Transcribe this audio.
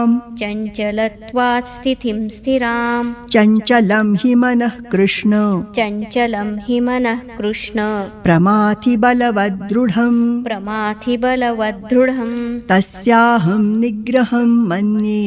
चञ्चलत्वात् स्थितिं स्थिराम् चञ्चलं हि मनः कृष्ण चञ्चलं हि मनः कृष्ण प्रमाथि बलवदृढम् प्रमाथि बलवदृढम् तस्याहं निग्रहं मन्ये